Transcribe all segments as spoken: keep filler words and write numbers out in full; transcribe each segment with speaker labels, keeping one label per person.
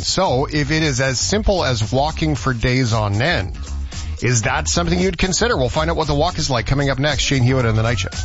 Speaker 1: mind. So if it is as simple as walking for days on end, is that something you'd consider? We'll find out what the walk is like coming up next. Shane Hewitt and the Night Shift.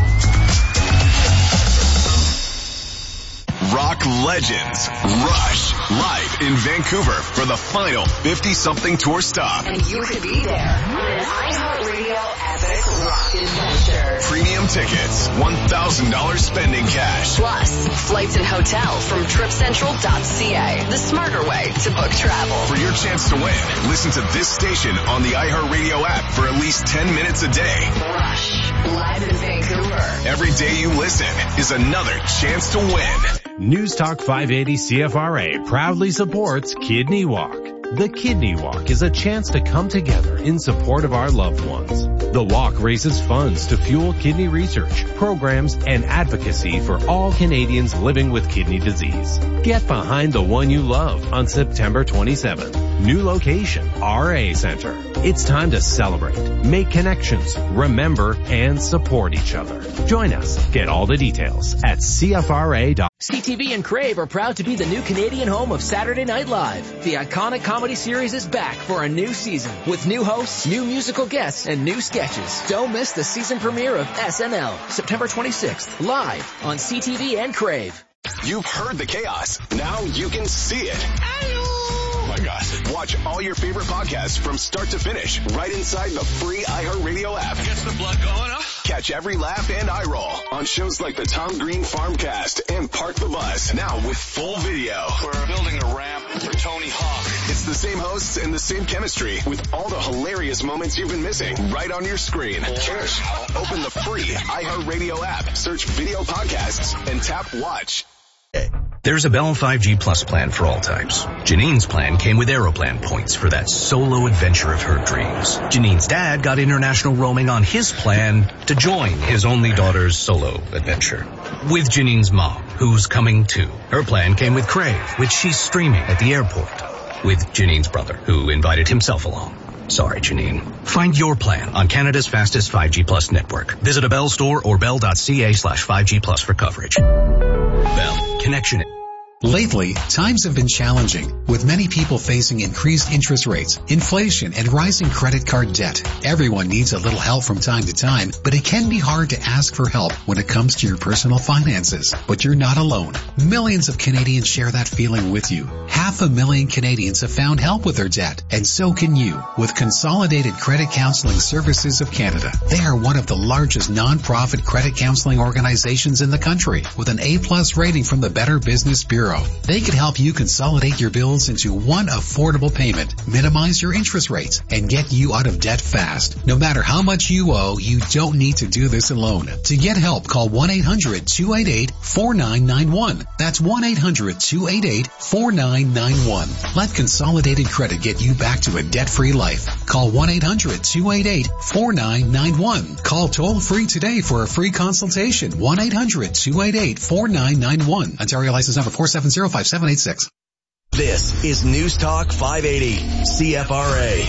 Speaker 2: Rock legends Rush live in Vancouver for the final fifty-something tour stop.
Speaker 3: And you could be there on an iHeartRadio epic rock adventure.
Speaker 2: Premium tickets, one thousand dollars spending cash.
Speaker 3: Plus, flights and hotel from trip central dot c a, the smarter way to book travel.
Speaker 2: For your chance to win, listen to this station on the iHeartRadio app for at least ten minutes a day.
Speaker 3: Rush, live in Vancouver.
Speaker 2: Every day you listen is another chance to win.
Speaker 4: News Talk five eighty C F R A proudly supports Kidney Walk. The Kidney Walk is a chance to come together in support of our loved ones. The walk raises funds to fuel kidney research, programs, and advocacy for all Canadians living with kidney disease. Get behind the one you love on September twenty-seventh. New location, R A Center. It's time to celebrate, make connections, remember, and support each other. Join us. Get all the details at C F R A dot com.
Speaker 5: C T V and Crave are proud to be the new Canadian home of Saturday Night Live. The iconic comedy series is back for a new season with new hosts, new musical guests, and new sketches. Don't miss the season premiere of S N L, September twenty-sixth, live on C T V and Crave.
Speaker 2: You've heard the chaos. Now you can see it. Oh my gosh. Watch all your favorite podcasts from start to finish right inside the free iHeartRadio app.
Speaker 6: Gets the blood going, huh?
Speaker 2: Catch every laugh and eye roll on shows like the Tom Green Farmcast and Park the Bus, now with full video.
Speaker 6: We're building a ramp for Tony Hawk.
Speaker 2: It's the same hosts and the same chemistry with all the hilarious moments you've been missing right on your screen. Cheers. Open the free iHeartRadio app, search video podcasts, and tap watch.
Speaker 7: There's a Bell five G Plus plan for all types. Janine's plan came with Aeroplan points for that solo adventure of her dreams. Janine's dad got international roaming on his plan to join his only daughter's solo adventure. With Janine's mom, who's coming too. Her plan came with Crave, which she's streaming at the airport. With Janine's brother, who invited himself along. Sorry, Janine. Find your plan on Canada's fastest five G Plus network. Visit a Bell store or bell.ca slash 5G Plus for coverage. Bell. Connection.
Speaker 8: Lately, times have been challenging, with many people facing increased interest rates, inflation, and rising credit card debt. Everyone needs a little help from time to time, but it can be hard to ask for help when it comes to your personal finances. But you're not alone. Millions of Canadians share that feeling with you. Half a million Canadians have found help with their debt, and so can you, with Consolidated Credit Counseling Services of Canada. They are one of the largest non-profit credit counseling organizations in the country, with an A-plus rating from the Better Business Bureau. They could help you consolidate your bills into one affordable payment, minimize your interest rates, and get you out of debt fast. No matter how much you owe, you don't need to do this alone. To get help, call one eight hundred two eight eight four nine nine one. That's one eight hundred two eight eight four nine nine one. Let Consolidated Credit get you back to a debt-free life. Call one eight hundred two eight eight four nine nine one. Call toll-free today for a free consultation. one eight hundred two eight eight four nine nine one. Ontario license number four seven zero five seven eight six.
Speaker 9: This is News Talk five eighty C F R A.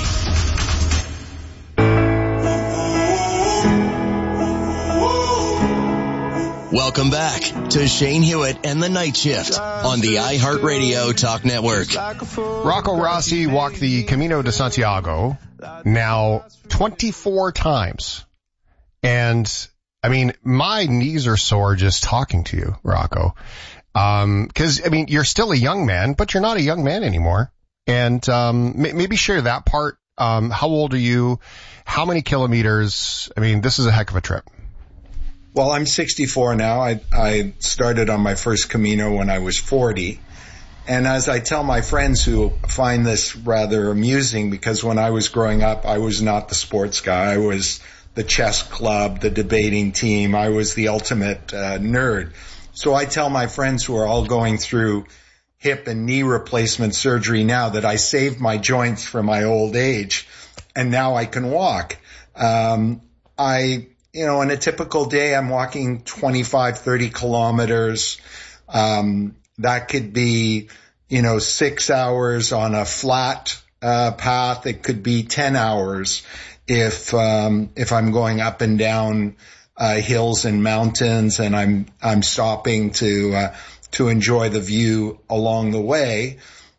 Speaker 9: Welcome back to Shane Hewitt and the Night Shift on the iHeartRadio Talk Network.
Speaker 1: Rocco Rossi walked the Camino de Santiago now twenty-four times. And, I mean, my knees are sore just talking to you, Rocco. Um, cause, I mean, you're still a young man, but you're not a young man anymore. And, um, maybe share that part. Um, how old are you? How many kilometers? I mean, this is a heck of a trip.
Speaker 10: Well, I'm sixty-four now. I, I started on my first Camino when I was forty. And as I tell my friends who find this rather amusing, because when I was growing up, I was not the sports guy. I was the chess club, the debating team. I was the ultimate uh, nerd. So I tell my friends who are all going through hip and knee replacement surgery now that I saved my joints for my old age, and now I can walk. Um, I, you know, on a typical day, I'm walking twenty-five, thirty kilometers. Um, that could be, you know, six hours on a flat uh, path. It could be ten hours if um, if I'm going up and down Uh, hills and mountains, and I'm, I'm stopping to, uh, to enjoy the view along the way.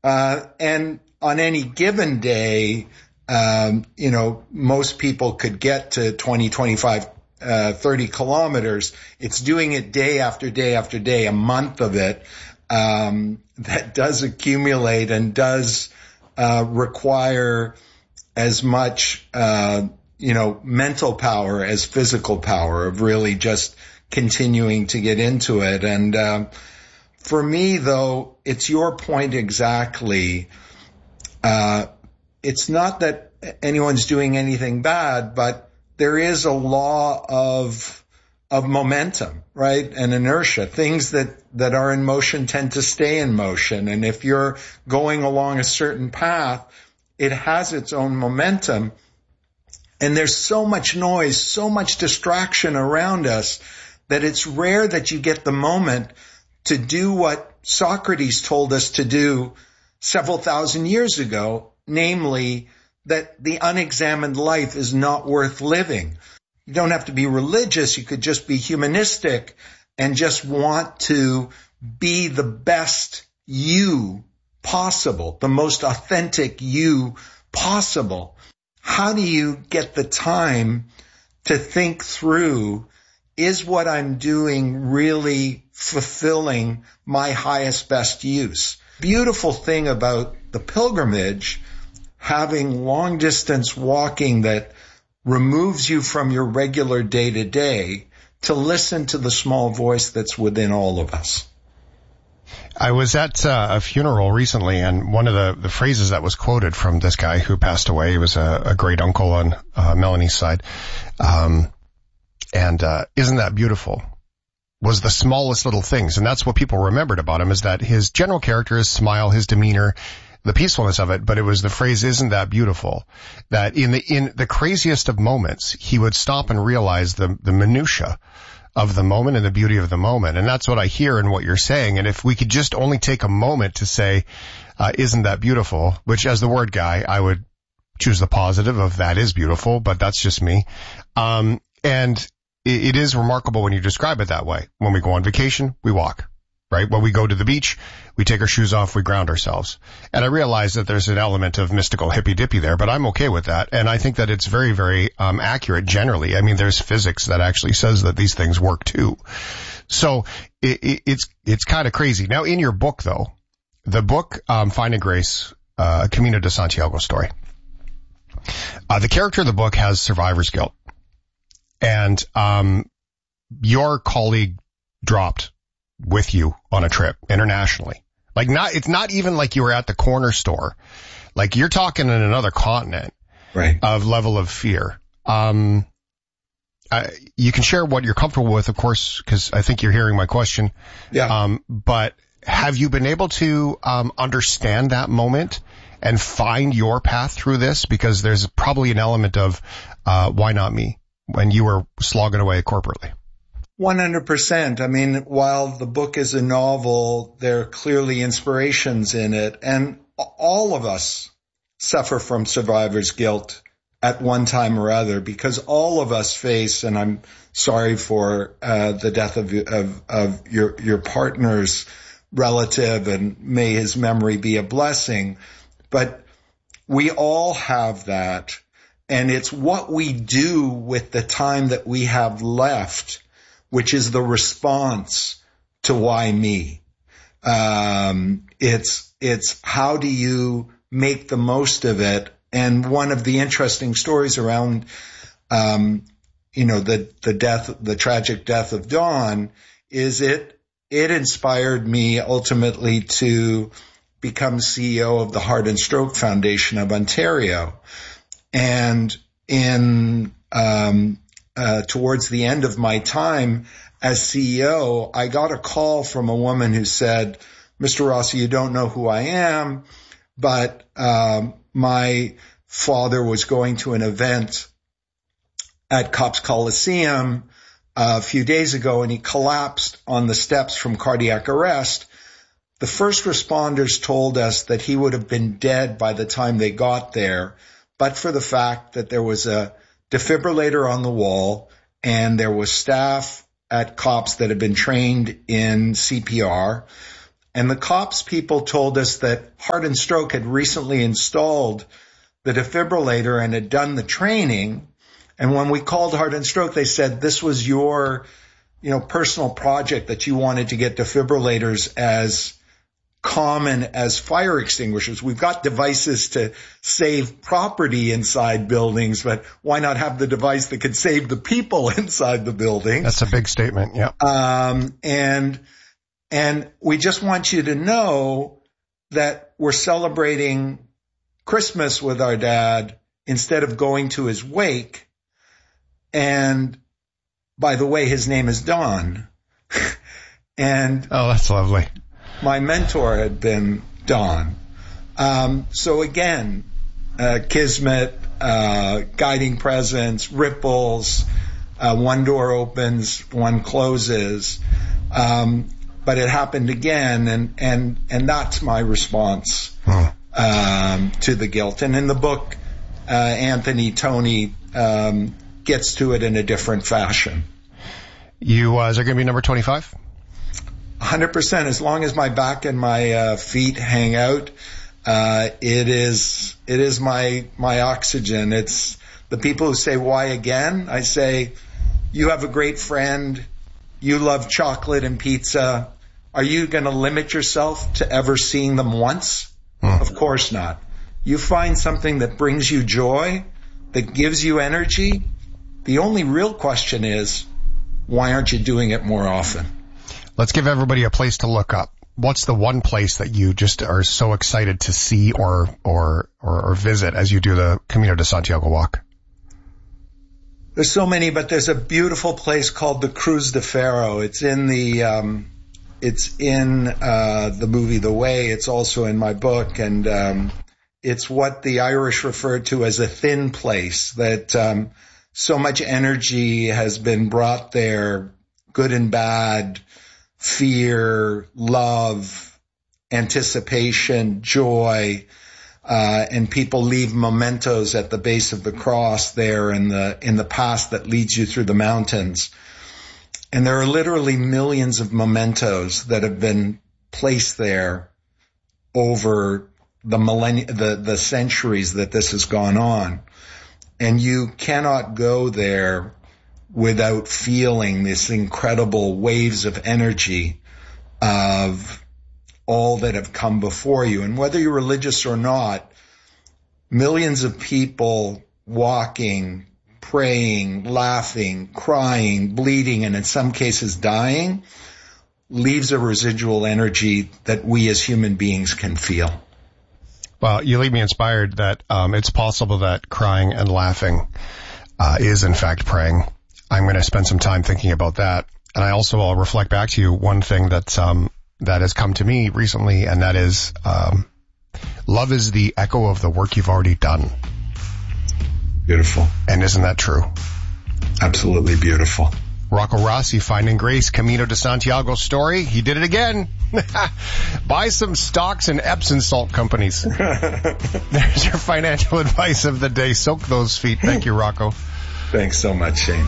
Speaker 10: Uh, and on any given day, um, you know, most people could get to twenty, twenty-five, uh, thirty kilometers. It's doing it day after day after day, a month of it, um, that does accumulate and does, uh, require as much, uh, you know, mental power as physical power of really just continuing to get into it. And, um, for me, though, it's your point exactly. Uh, it's not that anyone's doing anything bad, but there is a law of, of momentum, right? And inertia. Things that, that are in motion tend to stay in motion. And if you're going along a certain path, it has its own momentum. And there's so much noise, so much distraction around us that it's rare that you get the moment to do what Socrates told us to do several thousand years ago, namely that the unexamined life is not worth living. You don't have to be religious. You could just be humanistic and just want to be the best you possible, the most authentic you possible. How do you get the time to think through, is what I'm doing really fulfilling my highest, best use? Beautiful thing about the pilgrimage, having long distance walking that removes you from your regular day to day to listen to the small voice that's within all of us.
Speaker 1: I was at uh, a funeral recently, and one of the, the phrases that was quoted from this guy who passed away, he was a, a great uncle on uh, Melanie's side, um, and uh, isn't that beautiful, was the smallest little things. And that's what people remembered about him, is that his general character, his smile, his demeanor, the peacefulness of it, but it was the phrase, isn't that beautiful, that in the in the craziest of moments, he would stop and realize the the minutia of the moment and the beauty of the moment. And that's what I hear in what you're saying. And if we could just only take a moment to say, uh, isn't that beautiful, which as the word guy, I would choose the positive of that is beautiful, but that's just me. Um, and it, it is remarkable when you describe it that way. When we go on vacation, we walk, right? When we go to the beach, we take our shoes off, we ground ourselves. And I realize that there's an element of mystical hippy-dippy there, but I'm okay with that. And I think that it's very, very um accurate generally. I mean, there's physics that actually says that these things work too. So it, it, it's it's kind of crazy. Now, in your book, though, the book um Finding Grace, uh Camino de Santiago story, uh the character of the book has survivor's guilt. And um your colleague dropped with you on a trip internationally. Like not, it's not even like you were at the corner store. Like you're talking in another continent,
Speaker 10: right,
Speaker 1: of level of fear. Um, I, you can share what you're comfortable with, of course, because I think you're hearing my question.
Speaker 10: Yeah.
Speaker 1: Um, but have you been able to, um, understand that moment and find your path through this? Because there's probably an element of, uh, why not me when you were slogging away corporately?
Speaker 10: one hundred percent. I mean, while the book is a novel, there are clearly inspirations in it. And all of us suffer from survivor's guilt at one time or other, because all of us face, and I'm sorry for uh, the death of, of, of your, your partner's relative, and may his memory be a blessing. But we all have that. And it's what we do with the time that we have left, which is the response to why me. Um, it's, it's how do you make the most of it? And one of the interesting stories around, um, you know, the, the death, the tragic death of Don is it, it inspired me ultimately to become C E O of the Heart and Stroke Foundation of Ontario. And in, um, Uh, towards the end of my time as C E O, I got a call from a woman who said, Mister Rossi, you don't know who I am, but um, my father was going to an event at Copps Coliseum uh, a few days ago, and he collapsed on the steps from cardiac arrest. The first responders told us that he would have been dead by the time they got there, but for the fact that there was a defibrillator on the wall, and there was staff at Copps that had been trained in C P R. And the cops people told us that Heart and Stroke had recently installed the defibrillator and had done the training. And when we called Heart and Stroke, they said this was your, you know, personal project that you wanted to get defibrillators as common as fire extinguishers. We've got devices to save property inside buildings, but why not have the device that could save the people inside the building?
Speaker 1: That's a big statement. Yeah.
Speaker 10: Um, and, and we just want you to know that we're celebrating Christmas with our dad instead of going to his wake. And by the way, his name is Don. And
Speaker 1: oh, that's lovely.
Speaker 10: My mentor had been Don. Um, so again, uh, Kismet, uh, guiding presence, ripples, uh, one door opens, one closes. Um, but it happened again, and, and, and that's my response, huh. um, to the guilt. And in the book, uh, Anthony Tony, um, gets to it in a different fashion.
Speaker 1: You, uh, is there going to be number twenty-five?
Speaker 10: one hundred percent. As long as my back and my uh, feet hang out, uh, it is, it is my, my oxygen. It's the people who say, why again? I say, you have a great friend. You love chocolate and pizza. Are you going to limit yourself to ever seeing them once? Hmm. Of course not. You find something that brings you joy, that gives you energy. The only real question is, why aren't you doing it more often?
Speaker 1: Let's give everybody a place to look up. What's the one place that you just are so excited to see or, or, or, or visit as you do the Camino de Santiago walk?
Speaker 10: There's so many, but there's a beautiful place called the Cruz de Ferro. It's in the, um, it's in, uh, the movie The Way. It's also in my book. And, um, it's what the Irish referred to as a thin place, that, um, so much energy has been brought there, good and bad, fear, love, anticipation, joy, uh, and people leave mementos at the base of the cross there in the, in the path that leads you through the mountains. And there are literally millions of mementos that have been placed there over the millennia, the, the centuries that this has gone on. And you cannot go there without feeling this incredible waves of energy of all that have come before you. And whether you're religious or not, millions of people walking, praying, laughing, crying, bleeding, and in some cases dying, leaves a residual energy that we as human beings can feel.
Speaker 1: Well, you leave me inspired that um, it's possible that crying and laughing uh, is in fact praying. I'm going to spend some time thinking about that. And I also will reflect back to you one thing that, um, that has come to me recently, and that is, um, love is the echo of the work you've already done.
Speaker 10: Beautiful.
Speaker 1: And isn't that true?
Speaker 10: Absolutely beautiful.
Speaker 1: Rocco Rossi, Finding Grace, Camino de Santiago story. He did it again. Buy some stocks in Epsom salt companies. There's your financial advice of the day. Soak those feet. Thank you, Rocco.
Speaker 10: Thanks so much, Shane.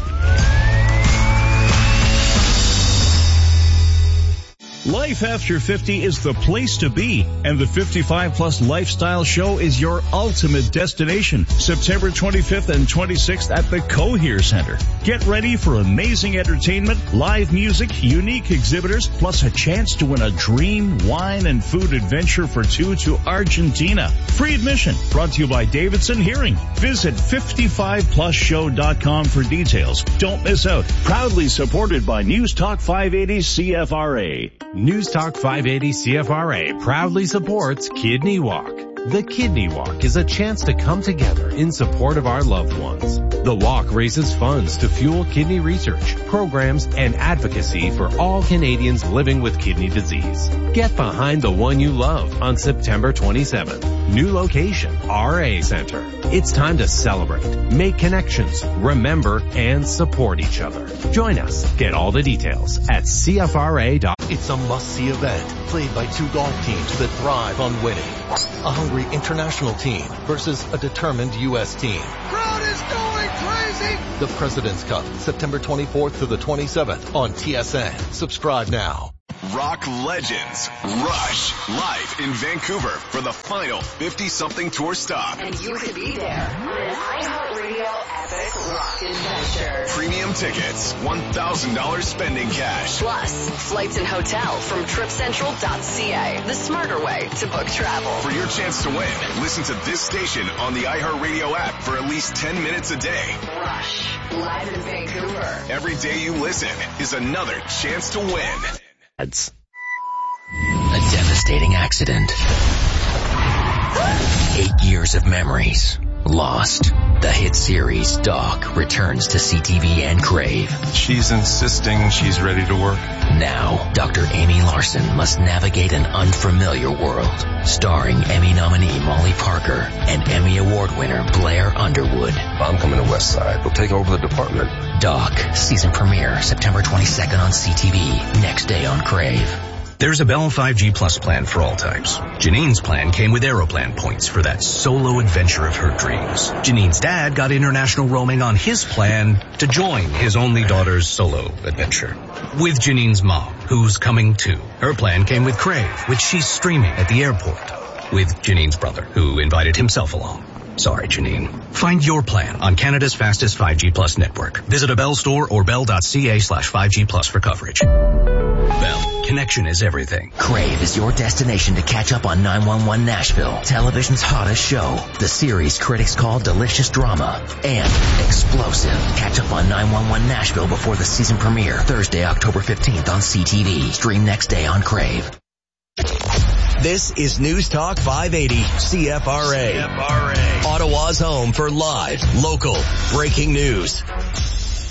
Speaker 11: Life after fifty is the place to be, and the fifty-five plus Lifestyle Show is your ultimate destination. September twenty-fifth and twenty-sixth at the Cohere Center. Get ready for amazing entertainment, live music, unique exhibitors, plus a chance to win a dream wine and food adventure for two to Argentina. Free admission, brought to you by Davidson Hearing. Visit fifty-five plus show dot com for details. Don't miss out. Proudly supported by News Talk five eighty C F R A.
Speaker 4: News Talk five eighty C F R A proudly supports Kidney Walk. The Kidney Walk is a chance to come together in support of our loved ones. The walk raises funds to fuel kidney research, programs, and advocacy for all Canadians living with kidney disease. Get behind the one you love on September twenty-seventh. New location, R A Center. It's time to celebrate, make connections, remember, and support each other. Join us. Get all the details at C F R A dot com.
Speaker 12: It's a must-see event played by two golf teams that thrive on winning. A hungry international team versus a determined U S team.
Speaker 13: Crowd is going crazy!
Speaker 12: The President's Cup, September twenty-fourth to the twenty-seventh on T S N. Subscribe now.
Speaker 2: rock legends, Rush, live in Vancouver for the final fifty-something tour stop.
Speaker 3: And you could be there on an iHeartRadio epic rock adventure.
Speaker 2: Premium tickets, one thousand dollars spending cash.
Speaker 3: Plus, flights and hotel from trip central dot c a, the smarter way to book travel.
Speaker 2: For your chance to win, listen to this station on the iHeartRadio app for at least ten minutes a day.
Speaker 3: Rush, live in Vancouver.
Speaker 2: Every day you listen is another chance to win.
Speaker 5: It's a devastating accident. Eight years of memories lost. The hit series Doc returns to C T V and Crave.
Speaker 14: She's insisting she's ready to work.
Speaker 5: Now, Doctor Amy Larson must navigate an unfamiliar world. Starring Emmy nominee Molly Parker and Emmy Award winner Blair Underwood.
Speaker 14: I'm coming to West Side. We'll take over the department.
Speaker 5: Doc, season premiere September twenty-second on C T V. Next day on Crave.
Speaker 7: There's a Bell five G Plus plan for all types. Janine's plan came with Aeroplan points for that solo adventure of her dreams. Janine's dad got international roaming on his plan to join his only daughter's solo adventure. With Janine's mom, who's coming too. Her plan came with Crave, which she's streaming at the airport. With Janine's brother, who invited himself along. Sorry, Janine. Find your plan on Canada's fastest five G Plus network. Visit a Bell store or bell.ca slash 5G Plus for coverage. Bell, connection is everything.
Speaker 5: Crave is your destination to catch up on nine one one Nashville, television's hottest show. The series critics call delicious drama and explosive. Catch up on nine one one Nashville before the season premiere, Thursday, October fifteenth on C T V. Stream next day on Crave.
Speaker 9: This is News Talk five eighty C F R A. C F R A. Ottawa's home for live, local, breaking news.